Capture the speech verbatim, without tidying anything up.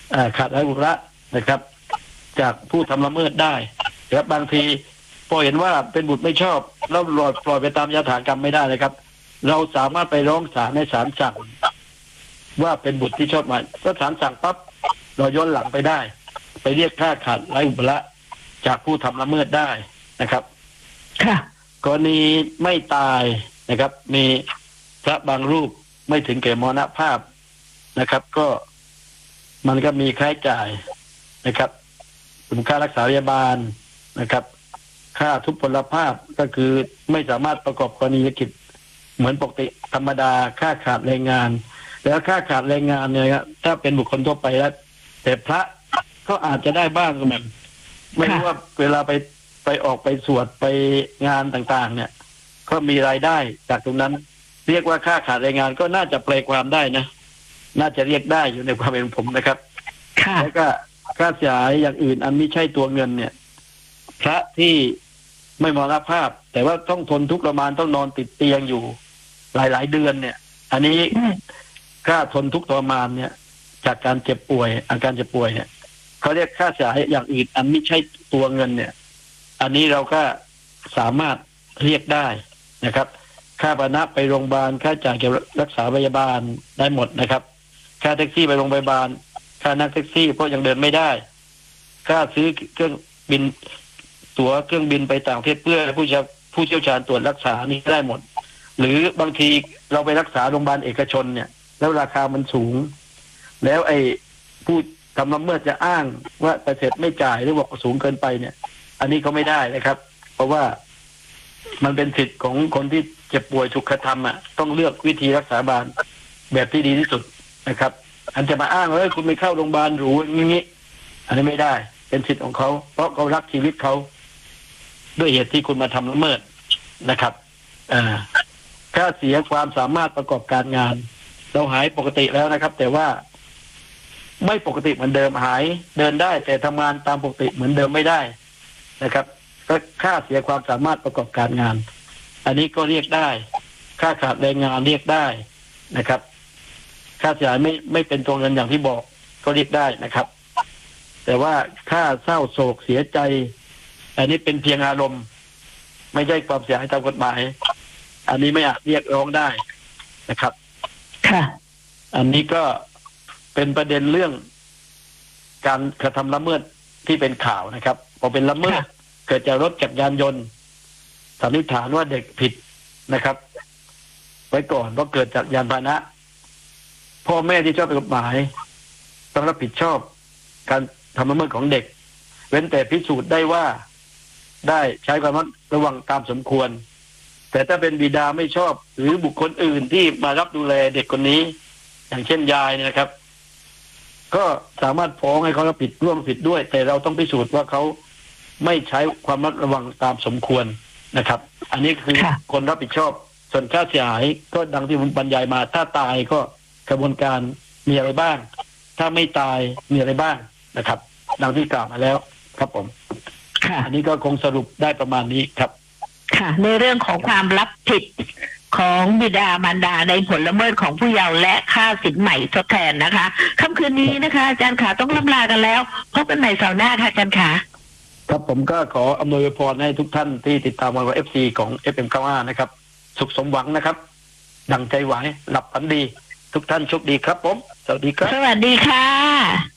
ขาดอายุระนะครับจากผู้ทำละเมิดได้ครับบางทีพอเห็นว่าเป็นบุตรไม่ชอบแล้วปล่อยปล่อยไปตามยถากรรมไม่ได้นะครับเราสามารถไปร้องศาลในศาลสั่งว่าเป็นบุตรที่ชอบมาก็ศาลสั่งปั๊บเราย้อนหลังไปได้ไปเรียกค่าขาดอายุระจากผู้ทำละเมิดได้นะครับค่ะกรณีไม่ตายนะครับมีพระบางรูปไม่ถึงแก่มรณภาพนะครับก็มันก็มีค่าใช้จ่ายนะครับค่ารักษาพยาบาลนะครับค่าทุพพลภาพก็คือไม่สามารถประกอบกรณียกิจเหมือนปกติธรรมดาค่าขาดแรงงานแล้วค่าขาดแรงงานเนี่ยครับถ้าเป็นบุคคลทั่วไปแล้วแต่พระก็อาจจะได้บ้างก็แบบไม่รู้ว่าเวลาไปไปออกไปสวดไปงานต่างๆเนี่ยก็มีรายได้จากตรงนั้นเรียกว่าค่าขาดแรงงานก็น่าจะแปลความได้นะน่าจะเรียกได้อยู่ในความเป็นผมนะครับแล้วก็ค่าเสียหายอย่างอื่นอันไม่ใช่ตัวเงินเนี่ยพระที่ไม่มรณภาพแต่ว่าต้องทนทุกข์ทรมานต้องนอนติดเตียงอยู่หลายๆเดือนเนี่ยอันนี้ค่าทนทุกข์ทรมานเนี่ยจากการเจ็บป่วยอาการเจ็บป่วยเนี่ยเขาเรียกค่าเสียหายอย่างอื่นอันไม่ใช่ตัวเงินเนี่ยอันนี้เราก็สามารถเรียกได้นะครับค่าพาหนะไปโรงพยาบาลค่าจ่ายเกี่ยวกับรักษาพยาบาลได้หมดนะครับค่าแท็กซี่ไปโรงพยาบาลค่านั่งแท็กซี่เพราะยังเดินไม่ได้ค่าซื้อเครื่องบินตั๋วเครื่องบินไปต่างประเทศเพื่อผู้เชี่ยวผู้เชี่ยวชาญตรวจรักษานี่ได้หมดหรือบางทีเราไปรักษาโรงพยาบาลเอกชนเนี่ยแล้วราคามันสูงแล้วไอ้ผู้ทำละเมิดจะอ้างว่าแต่เสร็จไม่จ่ายหรือบอกสูงเกินไปเนี่ยอันนี้เขาไม่ได้นะครับเพราะว่ามันเป็นสิทธิ์ของคนที่เจ็บป่วยฉุกกระทำอ่ะต้องเลือกวิธีรักษาบาลแบบที่ดีที่สุดนะครับอันจะมาอ้างว่าคุณไม่เข้าโรงพยาบาลหรูอย่างนี้อันนี้ไม่ได้เป็นสิทธิ์ของเขาเพราะเขารักชีวิตเขาด้วยเหตุที่คุณมาทำละเมิดนะครับอ่าค่าเสียความสามารถประกอบการงานเราหายปกติแล้วนะครับแต่ว่าไม่ปกติเหมือนเดิมหายเดินได้แต่ทำงานตามปกติเหมือนเดิมไม่ได้นะครับก็ค่าเสียความสามารถประกอบการงานอันนี้ก็เรียกได้ค่าขาดแรงงานเรียกได้นะครับค่าเสียหายไม่ไม่เป็นตัวเงินอย่างที่บอกก็เรียกได้นะครับแต่ว่าค่าเศร้าโศกเสียใจอันนี้เป็นเพียงอารมณ์ไม่ใช่ความเสียหายตามกฎหมายอันนี้ไม่อาจเรียกร้องได้นะครับค่ะอันนี้ก็เป็นประเด็นเรื่องการกระทำละเมิดที่เป็นข่าวนะครับพอเป็นละเมิดเกิดจากรถจักรยานยนต์สันนิษฐานว่าเด็กผิดนะครับไว้ก่อนเพราะเกิดจากยานพาหนะพ่อแม่ที่ชอบกฎหมายต้องรับผิดชอบการทำละเมิดของเด็กเว้นแต่พิสูจน์ได้ว่าได้ใช้ความระวังตามสมควรแต่ถ้าเป็นบิดาไม่ชอบหรือบุคคลอื่นที่มารับดูแลเด็กคนนี้อย่างเช่นยายเนี่ยนะครับก็สามารถฟ้องให้เขารับผิดร่วมผิดด้วยแต่เราต้องพิสูจน์ว่าเขาไม่ใช้ความระวังตามสมควรนะครับอันนี้คือคนรับผิดชอบส่วนค่าเสียหายก็ดังที่ผมบรรยายมาถ้าตายก็กระบวนการมีอะไรบ้างถ้าไม่ตายมีอะไรบ้างนะครับดังที่กล่าวมาแล้วครับผมอันนี้ก็คงสรุปได้ประมาณนี้ครับค่ะในเรื่องของความรับผิดของบิดามารดาในผลละเมิดของผู้เยาว์และค่าสินใหม่ทดแทนนะคะค่ำคืนนี้นะคะอาจารย์ขาต้องล่ำลากันแล้วพบกันใหม่เสาร์หน้าค่ะอาจารย์ขาครับผมก็ขออำนวยพรให้ทุกท่านที่ติดตามวัน เอฟ ซี ของ เอฟ เอ็ม เก้าสิบห้า นะครับสุขสมหวังนะครับดังใจหวังหลับฝันดีทุกท่านโชคดีครับผมสวัสดีครับสวัสดีค่ะ